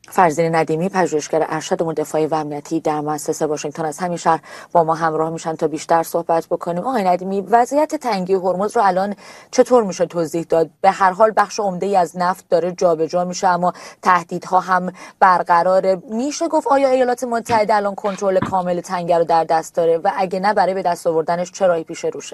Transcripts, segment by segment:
فرزین ندیمی، پژوهشگر ارشد امور دفاعی و امنیتی در مؤسسه واشنگتن از همین شهر با ما همراه میشن تا بیشتر صحبت بکنیم. آقای ندیمی، وضعیت تنگی هرمز رو الان چطور میشه توضیح داد؟ به هر حال بخش عمده‌ای از نفت داره جابجا میشه، اما تهدیدها هم برقراره. میشه گفت آیا ایالات متحده الان کنترل کامل تنگه رو در دست داره و اگه نه، برای به دست آوردنش چه راهی پیش روشه؟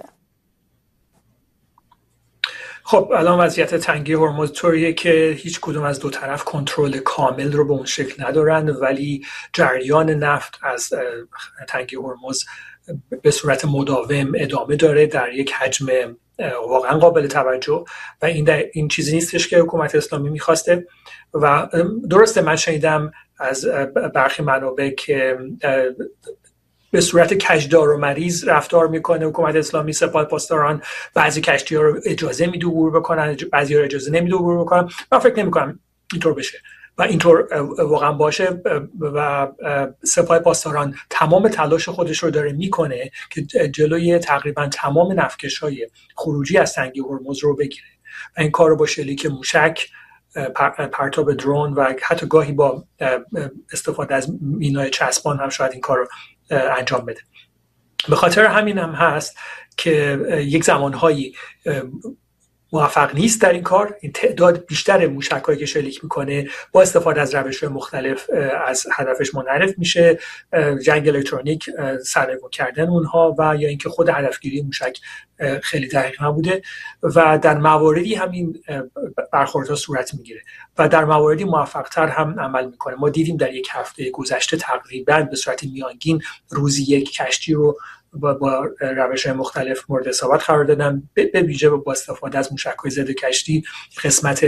خب الان وضعیت تنگی هرمز طوریه که هیچ کدوم از دو طرف کنترل کامل رو به اون شکل ندارن، ولی جریان نفت از تنگی هرمز به صورت مداوم ادامه داره در یک حجم واقعا قابل توجه و این چیزی نیستش که حکومت اسلامی میخواسته. و درسته من شنیدم از برخی منابع که به صورت کجدار و مریض رفتار میکنه حکومت اسلامی، سپاه پاسداران بعضی کشتی‌ها رو اجازه میده عبور بکنن، بعضی رو اجازه نمیده عبور بکنن. من فکر نمی‌کنم اینطور بشه و اینطور واقعا باشه و سپاه پاسداران تمام تلاش خودش رو داره میکنه که جلوی تقریبا تمام نفتکش‌های خروجی از تنگی هرمز رو بگیره و این کار رو با شلیک موشک، پرتاب درون و حتی گاهی با استفاده از مینای چسبان هم شاید این کار رو انجام بده. به خاطر همین هم هست که یک زمانهایی موفق نیست در این کار. این تعداد بیشتر موشک‌هایی که شلیک میکنه با استفاده از روش‌های مختلف از هدفش منحرف میشه، جنگ الکترونیک، سرنگون کردن اونها و یا اینکه خود هدفگیری موشک خیلی دقیق نبوده و در مواردی همین برخوردها صورت میگیره و در مواردی موفق‌تر هم عمل میکنه. ما دیدیم در یک هفته گذشته تقریبا به صورت میانگین روزی یک کشتی رو با روش‌های مختلف مورد اصابت قرار دادن، به ویژه با استفاده از موشک‌های ضد کشتی. قسمت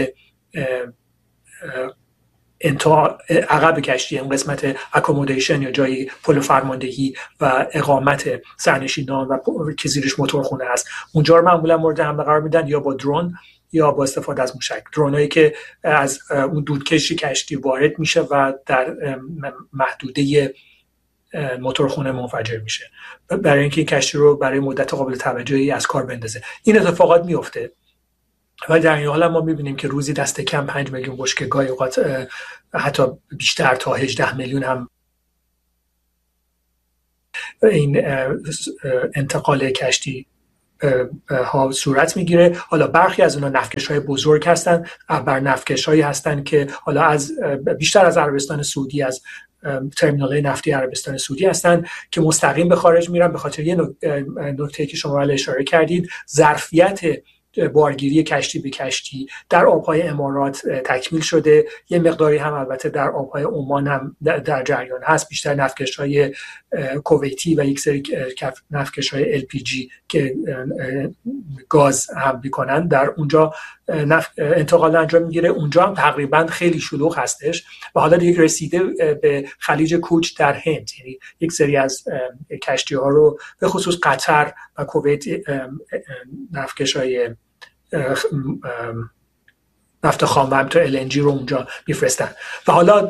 عقب کشتی، این قسمت اکومودیشن یا جای پل فرماندهی و اقامت سرنشینان و که زیرش موتورخونه هست، اونجا رو معمولا مورد حمله قرار میدن یا با درون یا با استفاده از موشک. درونایی که از اون دودکش کشتی وارد میشه و در محدوده موتورخونه منفجر میشه برای اینکه این کشتی رو برای مدت قابل توجهی از کار بندازه. این اتفاقات میفته و در این حال ما میبینیم که روزی دست کم 5 میلیون بشکه، گاهی اوقات حتی بیشتر تا 18 میلیون هم این انتقال کشتی ها صورت میگیره. حالا برخی از اونها نفتکش‌های بزرگ هستن، بر نفتکش‌هایی هستن که حالا از بیشتر از عربستان سعودی، از ترمینال‌های نفتی عربستان سعودی هستن که مستقیم به خارج میرن. به خاطر یه نکته‌ای که شما اشاره کردید، ظرفیت بارگیری کشتی به کشتی در آبهای امارات تکمیل شده، یه مقداری هم البته در آبهای عمان هم در جریان هست. بیشتر نفتکش‌های کویتی و یک سری نفتکش‌های LPG که گاز هم میکنن در اونجا انتقال انجام میگیره. اونجا هم تقریبا خیلی شلوغ هستش و حالا دیگه رسیده به خلیج کوچ در هند، یعنی یک سری از کشتی ها رو به خصوص قطر و کویت نفتکش‌های نفت خام و همینطور LNG رو اونجا میفرستن و حالا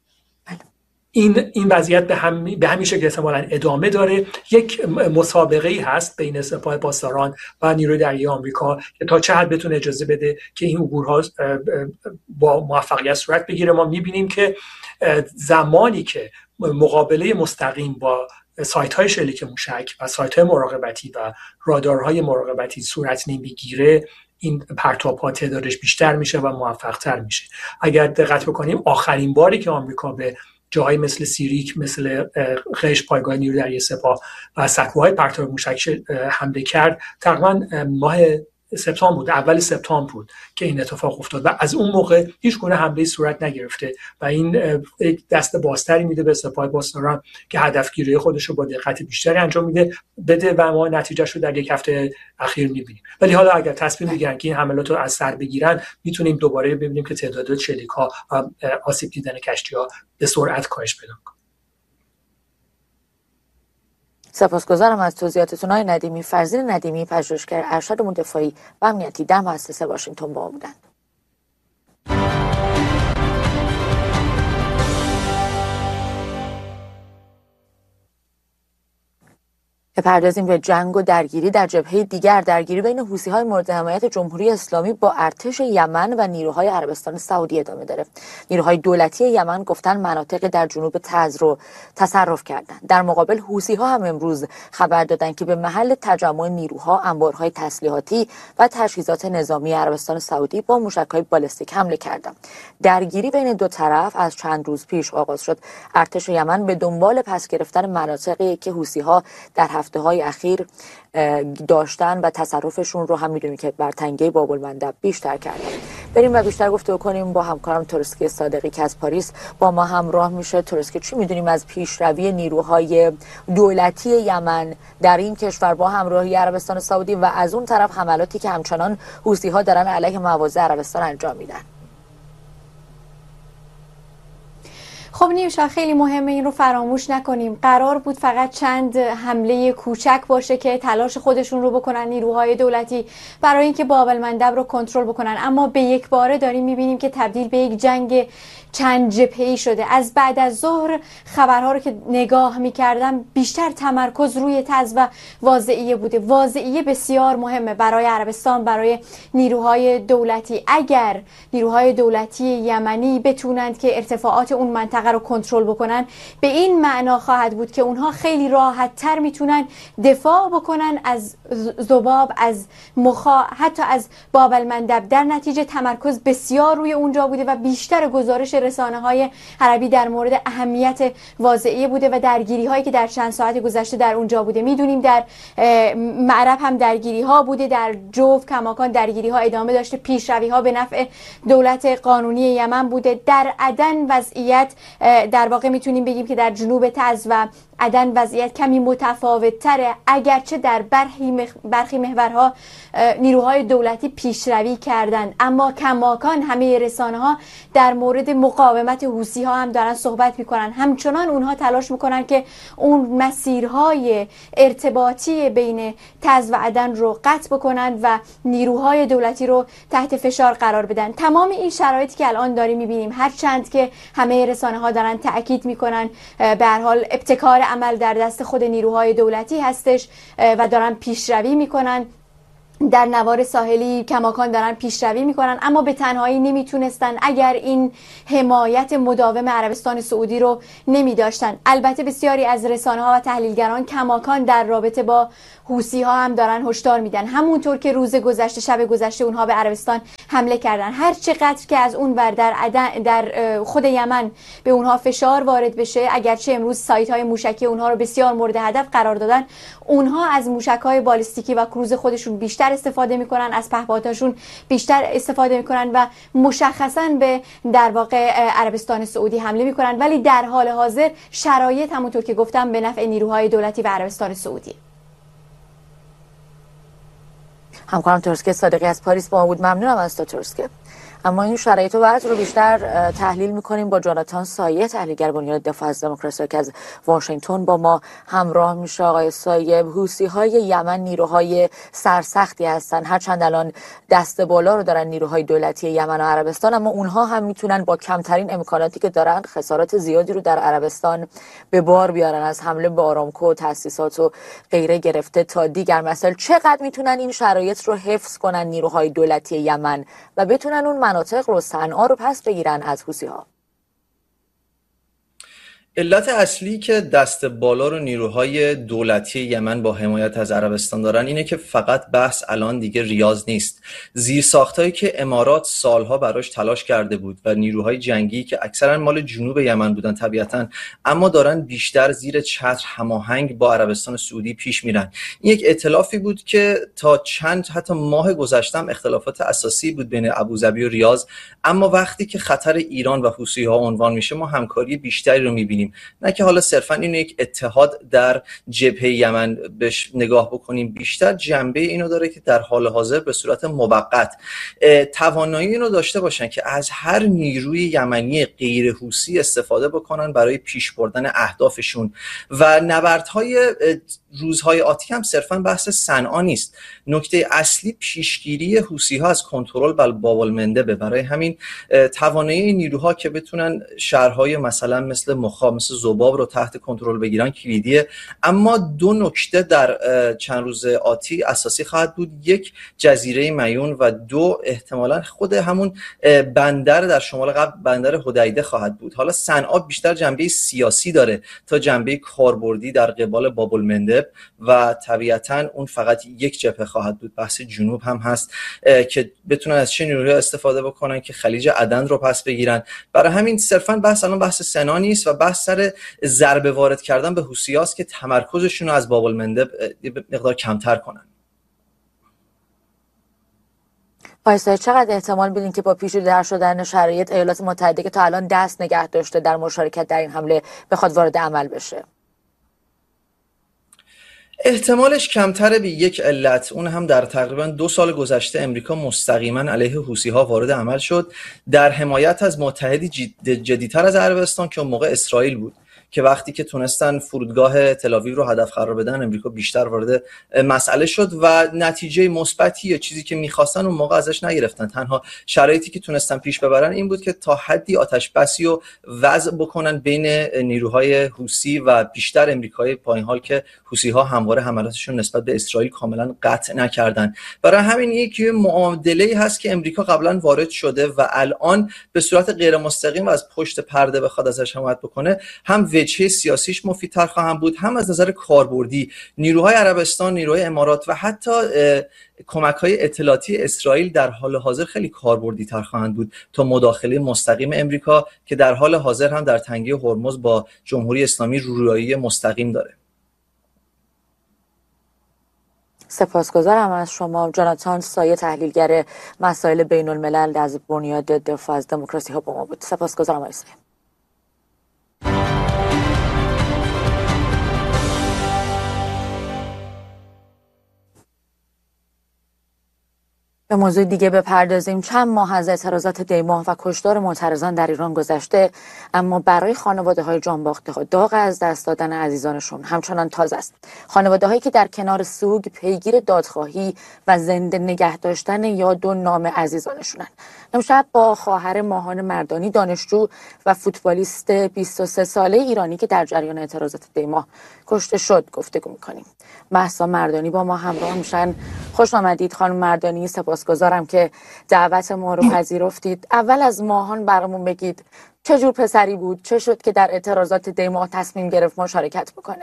این وضعیت به همین شکل احتمالاً ادامه داره. یک مسابقه‌ای هست بین سپاه پاسداران و نیروی دریایی آمریکا که تا چه حد بتونه اجازه بده که این عبورها با موفقیت صورت بگیره. ما می‌بینیم که زمانی که مقابله مستقیم با سایت‌های شلیک موشک و سایت‌های مراقبتی و رادارهای مراقبتی صورت نمیگیره، این پرتاب‌ها تعدادش بیشتر میشه و موفق‌تر میشه. اگر دقت بکنیم آخرین باری که آمریکا به جاهای مثل سیریک، مثل قش، پایگاه نیروی دریایی سپاه و سکوهای پرتاب موشک حمله کرد، تقریبا ماه سپتامبر بود، اول سپتامبر بود که این اتفاق افتاد و از اون موقع هیچ گونه حمله صورت نگرفته و این دست بازتری میده به سپاه پاسداران که هدفگیری خودش رو با دقت بیشتری انجام بده و ما نتیجهش رو در یک هفته اخیر میبینیم. ولی حالا اگر تصمیم بگیرن که این حملات رو از سر بگیرن، میتونیم دوباره ببینیم که تعداد شلیک‌ها و آسیب دیدن کشتی‌ها به سرعت کاهش پیدا کنه. سپاسگزارم از توضیحاتتون آقای ندیمی. فرزین ندیمی، پژوهشگر ارشد امور دفاعی و امنیتی در مؤسسه واشنگتن با ما بودند. بپردازیم به جنگ و درگیری در جبهه دیگر. درگیری بین حوثی‌های مورد حمایت جمهوری اسلامی با ارتش یمن و نیروهای عربستان سعودی ادامه داره. نیروهای دولتی یمن گفتن مناطق در جنوب تعز رو تصرف کردند. در مقابل حوثی‌ها هم امروز خبر دادند که به محل تجمع نیروها انبارهای تسلیحاتی و تجهیزات نظامی عربستان سعودی با موشک‌های بالستیک حمله کردند. درگیری بین دو طرف از چند روز پیش آغاز شد. ارتش یمن به دنبال پس گرفتن مناطقی که حوثی‌ها در هفته‌های اخیر داشتن و تصرفشون رو هم می‌دونیم که بر تنگه باب‌المندب بیشتر کردن. بریم و بیشتر گفتگو کنیم با همکارم تورسکی صادقی که از پاریس با ما همراه میشه. تورسکی، چی می‌دونیم از پیشروی نیروهای دولتی یمن در این کشور با همراهی عربستان سعودی و از اون طرف حملاتی که همچنان حوثی‌ها دارن علیه مواضع عربستان انجام میدن؟ خب نیوشا، خیلی مهمه این رو فراموش نکنیم. قرار بود فقط چند حمله کوچک باشه که تلاش خودشون رو بکنن نیروهای دولتی برای اینکه باب‌المندب رو کنترل بکنن، اما به یک باره داریم میبینیم که تبدیل به یک جنگ چند جبهه‌ای شده. از بعد از ظهر خبرها رو که نگاه می‌کردم بیشتر تمرکز روی تعز و واضعیه بوده. واضعیه بسیار مهمه برای عربستان، برای نیروهای دولتی. اگر نیروهای دولتی یمنی بتونند که ارتفاعات اون منطقه رو کنترل بکنن، به این معنا خواهد بود که اونها خیلی راحت‌تر میتونن دفاع بکنن از ذباب، از مخا، حتی از باب‌المندب. در نتیجه تمرکز بسیار روی اونجا بوده و بیشتر گزارش رسانه‌های عربی در مورد اهمیت واضعیه بوده و درگیری‌هایی که در چند ساعت گذشته در اونجا بوده. میدونیم در معرب هم درگیری‌ها بوده، در جوف کماکان درگیری‌ها ادامه داشته، پیشروی‌ها به نفع دولت قانونی یمن بوده. در عدن وضعیت در واقع میتونیم بگیم که در جنوب تعز و عدن وضعیت کمی متفاوت تره، اگرچه در برخی محورها نیروهای دولتی پیشروی کردند، اما کماکان همه رسانه ها در مورد مقاومت حوثی ها هم دارن صحبت میکنن. همچنان اونها تلاش میکنن که اون مسیرهای ارتباطی بین تعز و عدن رو قطع بکنن و نیروهای دولتی رو تحت فشار قرار بدن. تمام این شرایطی که الان داریم میبینیم، هرچند که همه رسانه ها دارن تاکید میکنن به هر حال ابتکار عمل در دست خود نیروهای دولتی هستش و دارن پیشروی میکنن، در نوار ساحلی کماکان دارن پیشروی میکنن، اما به تنهایی نمیتونستن اگر این حمایت مداوم عربستان سعودی رو نمیداشتن. البته بسیاری از رسانه ها و تحلیلگران کماکان در رابطه با حوثی ها هم دارن هشدار میدن، همونطور که روز گذشته، شب گذشته اونها به عربستان حمله کردن. هر چقدر که از اون ور در خود یمن به اونها فشار وارد بشه، اگرچه امروز سایت های موشکی اونها رو بسیار مورد هدف قرار دادن، اونها از موشک های بالستیکی و کروز خودشون بیشتر استفاده میکنن، از پهپادهاشون بیشتر استفاده میکنن و مشخصا به در واقع عربستان سعودی حمله میکنن. ولی در حال حاضر شرایط همونطور که گفتم به نفع نیروهای دولتی و عربستان سعودی. همکارم تورسکی صادقی از پاریس با ما بود. ممنونم از تو تورسکی. اما این شرایط و وضع رو بیشتر تحلیل میکنیم با جاناتان سایه، تحلیلگر بنیاد دفاع از دموکراسی که از واشنگتن با ما همراه میشه. آقای سایه، حوثی‌های یمن نیروهای سرسختی هستن، هرچند الان دست بالا رو دارن نیروهای دولتی یمن و عربستان، اما اونها هم میتونن با کمترین امکاناتی که دارن خسارات زیادی رو در عربستان به بار بیارن، از حمله به آرامکو و تأسیسات و غیره گرفته تا دیگر مسائل. چقدر میتونن این شرایط رو حفظ کنن نیروهای دولتی یمن و بتونن اون مناطق رو، صنعا رو پس بگیرن از حوثی‌ها؟ علت اصلی که دست بالا رو نیروهای دولتی یمن با حمایت از عربستان دارن اینه که فقط بحث الان دیگه ریاض نیست. زیرساختایی که امارات سالها براش تلاش کرده بود و نیروهای جنگی که اکثرا مال جنوب یمن بودن طبیعتاً، اما دارن بیشتر زیر چتر هماهنگ با عربستان سعودی پیش میرن. این یک ائتلافی بود که تا چند حتی ماه گذشته اختلافات اساسی بود بین ابوظبی و ریاض، اما وقتی که خطر ایران و حوثی‌ها عنوان میشه ما همکاری بیشتری رو میبینیم. نه که حالا صرفا اینو یک اتحاد در جبهه یمن بهش نگاه بکنیم، بیشتر جنبه اینو داره که در حال حاضر به صورت موقت توانایی اینو داشته باشن که از هر نیروی یمنی غیر حوثی استفاده بکنن برای پیش بردن اهدافشون. و نبردهای روزهای آتی هم صرفا بحث صنعا نیست. نکته اصلی پیشگیری حوثی‌ها از کنترل باب‌المندب. برای همین توانایی نیروها که بتونن شهرهای مثلا مثل مخا، مثل ذباب رو تحت کنترل بگیرن کلیدیه. اما دو نکته در چند روز آتی اساسی خواهد بود: یک، جزیره میون و دو، احتمالاً خود همون بندر در شمال غرب، بندر حدیده خواهد بود. حالا صنعا بیشتر جنبه سیاسی داره تا جنبه کاربردی در قبال باب المندب و طبیعتاً اون فقط یک جبهه خواهد بود. بحث جنوب هم هست که بتونن از چه نیروهایی استفاده بکنن که خلیج عدن رو پس بگیرن. برای همین صرفاً بحث الان بحث سنا نیست و بحث سر ضربه وارد کردن به حوثی‌هاست که تمرکزشون رو از باب المندب مقدار کمتر کنن. آیسای چقدر احتمال میدین که با پیچیده‌تر شدن شرایط ایالات متحده که تا الان دست نگه داشته در مشارکت در این حمله بخواد وارد عمل بشه؟ احتمالش کمتره به یک علت، اون هم در تقریبا 2 سال گذشته امریکا مستقیما علیه حوثی‌ها وارد عمل شد در حمایت از متحدی جدی‌تر از عربستان که اون موقع اسرائیل بود، که وقتی که تونستن فرودگاه تل‌آویو رو هدف قرار بدن امریکا بیشتر وارد مسئله شد و نتیجه مثبتی یا چیزی که می‌خواستن اون موقع ازش نگرفتن. تنها شرایطی که تونستن پیش ببرن این بود که تا حدی آتش بسی رو وضع بکنن بین نیروهای حوثی و بیشتر امریکای، با این حال که حوثی‌ها همواره حملاتشون نسبت به اسرائیل کاملا قطع نکردن. برای همین یک معادله‌ای هست که امریکا قبلا وارد شده و الان به صورت غیر مستقیم و از پشت پرده بخواد ازش حمایت بکنه، هم وجهه سیاسیش مفیدتر خواهند بود، هم از نظر کاربردی نیروهای عربستان، نیروهای امارات و حتی کمک‌های اطلاعاتی اسرائیل در حال حاضر خیلی کاربردی تر خواهند بود تا مداخله مستقیم امریکا که در حال حاضر هم در تنگه هرمز با جمهوری اسلامی رویایی مستقیم داره. سپاسگزارم از شما. جاناتان سایه، تحلیلگر مسائل بین الملل از بنیاد دفاع از دموکراسی ها با ما بود. سپاسگزارم آقای سایه. به موضوع دیگه بپردازیم. چند ماه از اعتراضات دیماه و کشتار معترضان در ایران گذشته، اما برای خانواده‌های جانباخته‌ها داغ از دست دادن عزیزانشون همچنان تازه است. خانواده‌هایی که در کنار سوگ پیگیر دادخواهی و زنده نگه داشتن یاد و نام عزیزانشونن. امشب با خواهر ماهان مردانی، دانشجو و فوتبالیست 23 ساله ایرانی که در جریان اعتراضات دیماه کشته شد گفتگو می‌کنیم. مهسا مردانی با ما همراه میشن. خوش آمدید خانم مردانی. سپاسگزارم که دعوت ما رو پذیرفتید. اول از ماهان برامون بگید چه جور پسری بود؟ چه شد که در اعتراضات دیماه تصمیم گرفت مشارکت بکنه؟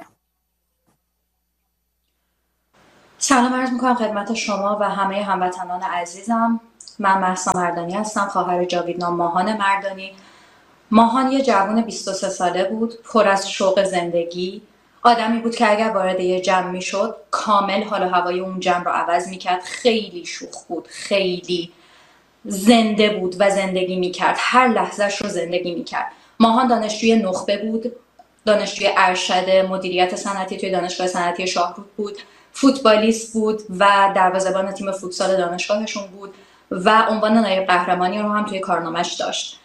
سلام عرض میکنم خدمت شما و همه هموطنان عزیزم. من مهسا مردانی هستم، خواهر جاویدنام ماهان مردانی. ماهان یه جوان 23 ساله بود، پر از شوق زندگی. آدمی بود که اگر وارد یه جمع میشد کامل حال و هوای اون جمع رو عوض میکرد. خیلی شوخ بود، خیلی زنده بود و زندگی میکرد، هر لحظهش رو زندگی میکرد. ماهان دانشجوی نخبه بود، دانشجوی ارشد مدیریت صنعتی توی دانشگاه صنعتی شاهرود بود، فوتبالیست بود و دروازه‌بان تیم فوتسال دانشگاهشون بود و عنوان نایب قهرمانی رو هم توی کارنامه‌اش داشت.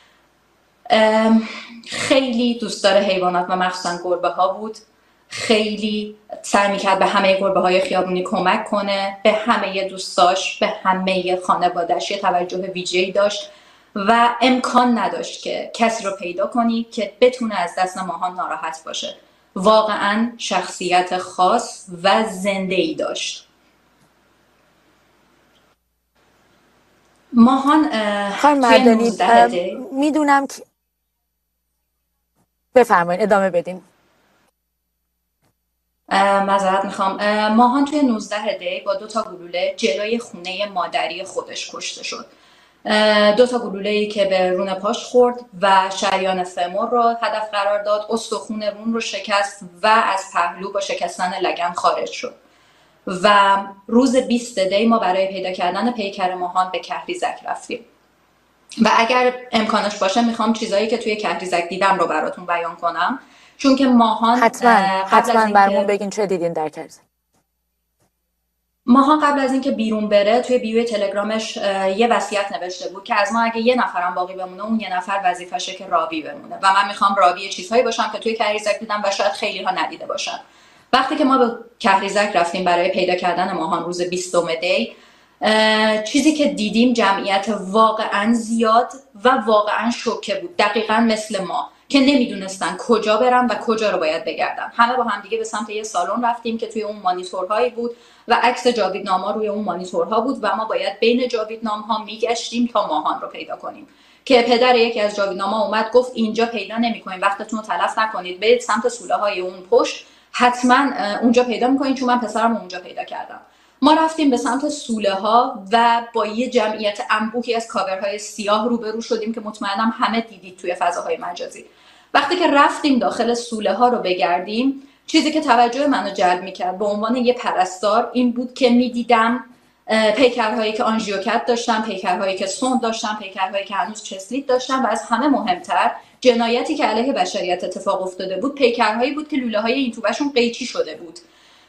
خیلی دوستدار حیوانات و مخصوصا گربه‌ها بود. خیلی سعی میکرد به همه گربه‌های خیابونی کمک کنه، به همه دوستاش، به همه خانواده‌اش توجه ویژه‌ای داشت و امکان نداشت که کسی رو پیدا کنی که بتونه از دست ماهان ناراحت باشه. واقعا شخصیت خاص و زنده‌ای داشت. ماهان خانم مردانی میدونم که بفرمایید ادامه بدین. معذرت میخوام. ماهان توی 19 دی با 2 گلوله جلوی خونه مادری خودش کشته شد. 2 گلوله‌ای که به رون پاش خورد و شریان فمور رو هدف قرار داد، استخوان رون رو شکست و از پهلو با شکستن لگن خارج شد. و روز 20 دی ما برای پیدا کردن پیکر ماهان به کهریزک رفتیم و اگر امکانش باشه میخوام چیزایی که توی کهریزک دیدم رو براتون بیان کنم، چون که ماهان حتما برامون بگین چه دیدین در کهریزک. ماهان قبل از اینکه بیرون بره توی بیوی تلگرامش یه وصیت نوشته بود که از ما اگه یه نفرم باقی بمونه اون یه نفر وظیفشه که راوی بمونه و من میخوام راوی چیزهایی باشم که توی کهریزک دیدم و شاید خیلی ها ندیده باشن. وقتی که ما به کهریزک رفتیم برای پیدا کردن ماهان روز 20 دی، چیزی که دیدیم جمعیت واقعا زیاد و واقعا شوکه بود، دقیقا مثل ما. که نمیدونستن کجا برن و کجا رو باید بگردن. همه با هم دیگه به سمت یه سالن رفتیم که توی اون مانیتورهایی بود و عکس جاویدنامه‌ها روی اون مانیتورها بود و ما باید بین جاویدنامه‌ها میگشتیم تا ماهان رو پیدا کنیم. که پدر یکی از جاویدنامه‌ها اومد گفت اینجا پیدا نمی‌کنید، وقتتون رو تلف نکنید، برید سمت سوله‌های اون پشت، حتما اونجا پیدا می‌کنید، چون من پسرم اونجا پیدا کردم. ما رفتیم به سمت سوله ها و با یه جمعیت انبوهی از کاورهای سیاه روبرو شدیم که مطمئنم همه دیدید توی فضاهای مجازی. وقتی که رفتیم داخل سوله ها رو بگردیم، چیزی که توجه منو جلب میکرد به عنوان یه پرستار این بود که میدیدم پیکرهایی که آنژیوکت داشتن، پیکرهایی که سوند داشتن، پیکرهایی که هنوز چسلیت داشتن و از همه مهمتر جنایتی که علیه بشریت اتفاق افتاده بود پیکرهایی بود که لوله های این توبشون قیچی شده بود.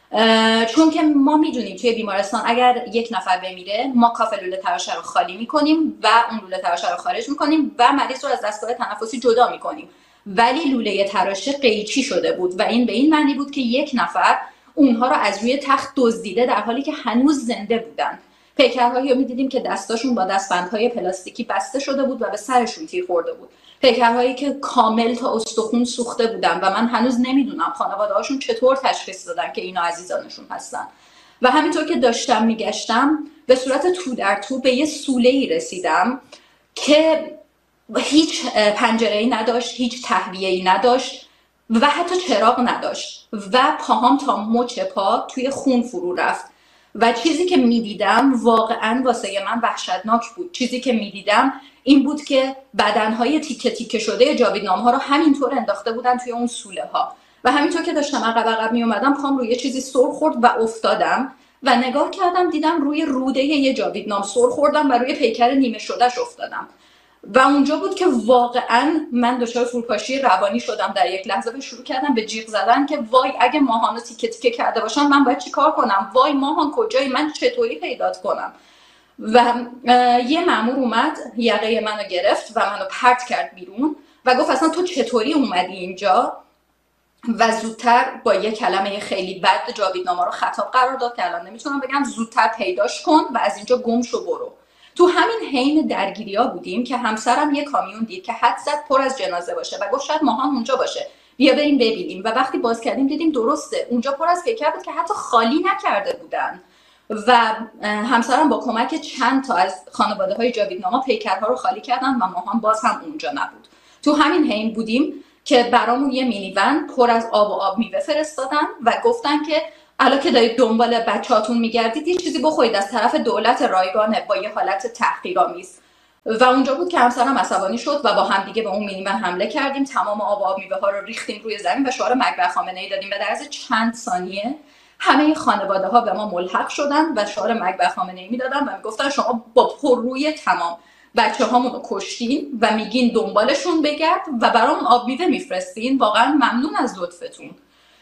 چون که ما میدونیم توی بیمارستان اگر یک نفر بمیره ما کاف لوله تراشه رو خالی میکنیم و اون لوله تراشه رو خارج میکنیم و مریض رو از دستگاه تنفسی جدا میکنیم، ولی لوله تراشه قیچی شده بود و این به این معنی بود که یک نفر اونها رو از روی تخت دزدیده در حالی که هنوز زنده بودن. پیکرهایی رو میدیدیم که دستاشون با دستبندهای پلاستیکی بسته شده بود و به سرشون تیر خورده بود، پیکرهایی که کامل تا استخون سوخته بودن و من هنوز نمیدونم خانواده‌هاشون چطور تشخیص دادن که اینا عزیزانشون هستن. و همینطور که داشتم میگشتم به صورت تو در تو به یه سوله‌ای رسیدم که هیچ پنجره‌ای نداشت، هیچ تهویه‌ای نداشت و حتی چراغ نداشت و پاهام تا مچ پا توی خون فرو رفت و چیزی که میدیدم واقعا واسه من وحشتناک بود. چیزی که میدیدم این بود که بدنهای تیکه تیکه شده جاویدنامه‌ها رو همینطور انداخته بودن توی اون سوله ها و همینطور که داشتم عقب می اومدم پام روی چیزی سر خورد و افتادم و نگاه کردم دیدم روی روده یه جاویدنام سر خوردم و روی پیکر نیمه شدهش افتادم و اونجا بود که واقعا من دچار فروپاشی روانی شدم. در یک لحظه به شروع کردم به جیغ زدن که وای اگه ماهانو تیکه تیکه کرده باشن من باید چی کار کنم؟ وای ماهان کجایی؟ من چطوری پیدات کنم؟ و یه مأمور اومد یقه منو گرفت و منو پرت کرد بیرون و گفت اصلا تو چطوری اومدی اینجا؟ و زودتر با یه کلمه خیلی بد جاویدنامه رو خطاب قرار داد که الان نمیتونم بگم، زودتر پیداش کن و از اینجا گم شو برو. تو همین حین درگیری‌ها بودیم که همسرم یه کامیون دید که حد زد پر از جنازه باشه و گفت شاید ماهان اونجا باشه، بیا بریم ببینیم. و وقتی باز کردیم دیدیم درسته اونجا پر از پیکر بود که حتی خالی نکرده بودن و همسرم با کمک چند تا از خانواده‌های جاویدنامه پیکرها رو خالی کردن و ماهان باز هم اونجا نبود. تو همین حین بودیم که برامون یه مینیون پر از آب و آب میوه فرستادن و گفتن که الان که دارید دنبال بچه‌هاتون میگردید یه چیزی بخورید از طرف دولت رایگانه با یه حالت تحقیرآمیز. و اونجا بود که همسرم عصبانی شد و با هم دیگه به اون مینیون حمله کردیم، تمام آب و آب میوه ها رو ریختیم روی زمین و شعار مکبر خامنه‌ای دادیم و در عرض چند ثانیه همه خانواده ها به ما ملحق شدن و شعار مکبر خامنه‌ای میدادن و میگفتن شما با پررویی تمام بچه هامون رو کشتین و میگین دنبالشون بگرد و برام آب میوه میفرستین، واقعا ممنون از لطفتون.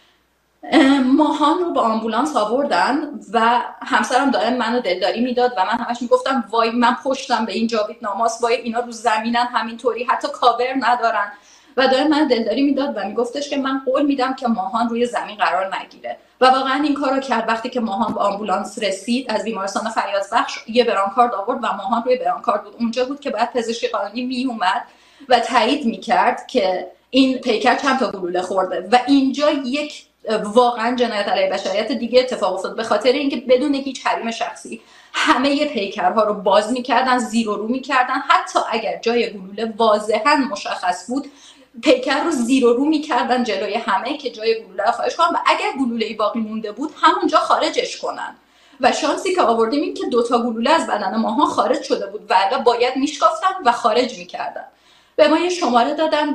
ماهان رو با آمبولانس آوردن و همسرم دائم منو دلداری میداد و من همش میگفتم وای من پشتم به این جاویدنامه‌ست، وای اینا رو زمینن همینطوری حتی کاور ندارن و دائم منو دلداری میداد و میگفتش که من قول میدم که ماهان روی زمین قرار نگیره و واقعا این کارو کرد. وقتی که ماهان با آمبولانس رسید از بیمارستان فیاضبخش یه برانکارد آورد و ماهان روی برانکارد بود. اونجا بود که بعد پزشک قانونی میومد و تایید میکرد که این پیکر چند تا گلوله خورده و اینجا یک واقعا جنایت علیه بشریت دیگه اتفاق افتاد، به خاطر اینکه بدون هیچ حریم شخصی همه پیکرها رو باز میکردن، زیر و رو میکردن، حتی اگر جای گلوله واضحا مشخص بود پیکر رو زیر و رو میکردن جلوی همه که جای گلوله رو خارج کنن و اگر گلوله‌ای باقی مونده بود همونجا خارجش کنن. و شانسی که آوردیم این که 2 تا گلوله از بدن ماها خارج شده بود و الا باید میشکافتن و خارج میکردن. به ما یه شماره دادن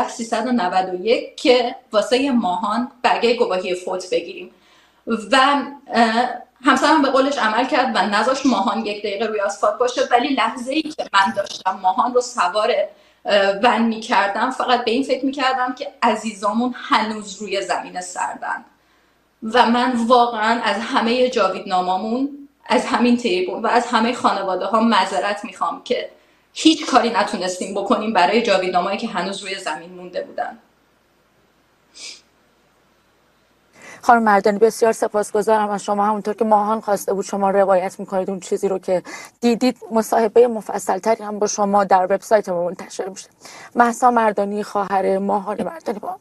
12391 که واسه ماهان برگه گواهی فوت بگیریم و همسرم به قولش عمل کرد و نذاشت ماهان 1 دقیقه روی آسفالت باشه، ولی لحظه‌ای که من داشتم ماهان رو سوار ون میکردم فقط به این فکر میکردم که عزیزامون هنوز روی زمین سردن و من واقعا از همه جاویدنامامون، از همین تریبون و از همه خانواده ها معذرت میخوام که هیچ کاری نتونستیم بکنیم برای جاویدنامه‌ای که هنوز روی زمین مونده بودن. خانم مردانی بسیار سپاسگزارم از شما. همونطور که ماهان خواسته بود شما روایت میکنید اون چیزی رو که دیدید. مصاحبه مفصل تری هم با شما در وبسایت ما منتشر میشه. مهسا مردانی خواهر ماهان مردانی با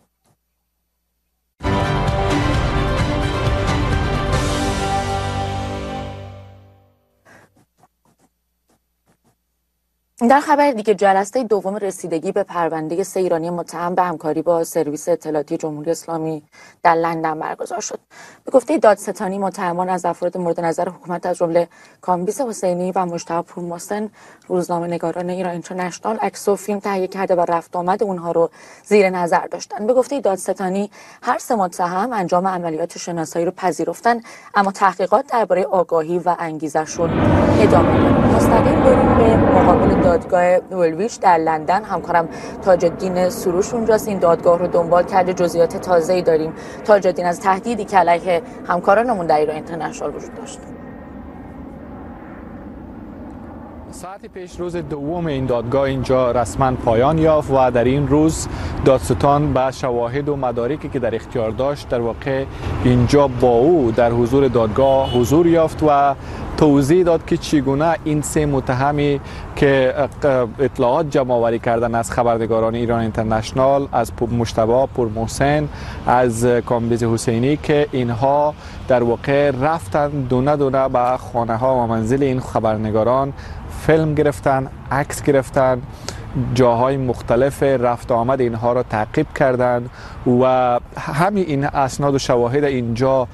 در خبر دیگه، جلسه دوم رسیدگی به پرونده 3 ایرانی متهم به همکاری با سرویس اطلاعاتی جمهوری اسلامی در لندن برگزار شد. به گفته دادستانی، متهمان از افراد مورد نظر حکومت از جمله کامبیز حسینی و مجتبی پورمحسن، روزنامه‌نگاران ایران اینترنشنال، عکس و فیلم تهیه کرده و رفت آمد اونها رو زیر نظر داشتن. به گفته دادستانی، هر 3 متهم انجام عملیات شناسایی رو پذیرفتن، اما تحقیقات درباره آگاهی و انگیزشون ادامه داره. مستقیم بریم به مقابل دادگاه ولویچ در لندن. همکارم تاج الدین سروش اونجاست. این دادگاه رو دنبال کرده. جزئیات تازه‌ای داریم تاج الدین از تهدیدی که علیه همکارانمون در ایران اینترنشنال وجود داشت. ساعت پیش روز دوم این دادگاه اینجا رسما پایان یافت و در این روز دادستان با شواهد و مدارکی که در اختیار داشت در واقع اینجا با او در حضور دادگاه حضور یافت و توضیح داد که چگونه این 3 متهمی که اطلاعات جمع آوری کردن از خبرنگاران ایران اینترنشنال، از مجتبی پورمحسن، از کامبیز حسینی، که اینها در واقع رفتن دونه دونه به خانه ها و منزل این خبرنگاران، فیلم گرفتن، عکس گرفتن، جاهای مختلف رفت آمد اینها را تعقیب کردند و همین این اسناد و شواهد اینجا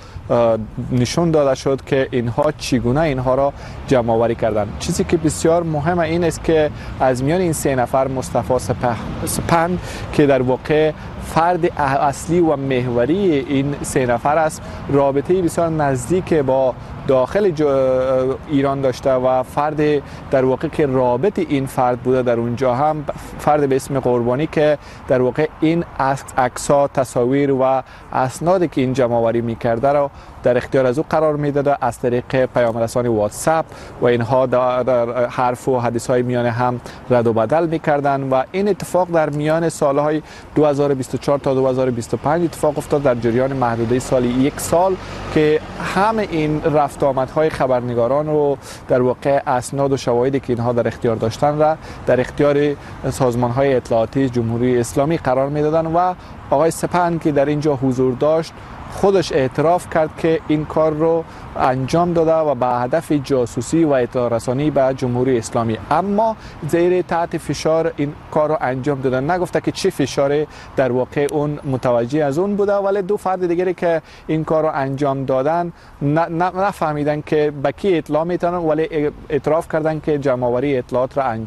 نشون داده شد که اینها چگونه اینها را جمع آوری کردند. چیزی که بسیار مهم این است که از میان این 3 نفر مصطفی سپند که در واقع فرد اصلی و محوری این 3 نفر است، رابطه بسیار نزدیک با داخل ایران داشته و فرد در واقع که رابط این فرد بوده در اونجا هم فرد به اسم قربانی که در واقع این عکس‌ها، تصاویر و اسنادی که این جمع آوری می‌کرده را در اختیار از او قرار میداده از طریق پیام‌رسانی واتساپ و اینها در حرف و حدیث‌های میان هم رد و بدل می‌کردند و این اتفاق در میان سال‌های 2024 تا 2025 اتفاق افتاد در جریان محدوده سال 1 سال که همه این رفت آمدهای خبرنگاران رو در واقع اسناد و شواهدی که اینها در اختیار داشتن را در اختیار سازمان‌های اطلاعاتی جمهوری اسلامی قرار میدادن و آقای سپند که در اینجا حضور داشت خودش اعتراف کرد که این کار رو انجام داده و به هدف جاسوسی و اطلاع رسانی به جمهوری اسلامی، اما زیر تحت فشار این کار رو انجام داده. نگفته که چه فشاری در واقع اون متوجه از اون بوده، ولی 2 فرد دیگری که این کار رو انجام دادن نفهمیدن که به کی اطلاع میتونن، ولی اعتراف کردن که جمع آوری اطلاعات را انجام